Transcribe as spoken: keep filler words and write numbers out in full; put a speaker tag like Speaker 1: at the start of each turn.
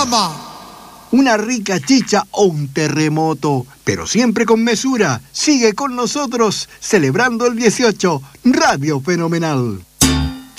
Speaker 1: llama?
Speaker 2: Una rica chicha o un terremoto, pero siempre con mesura. Sigue con nosotros, celebrando el dieciocho, Radio Fenomenal.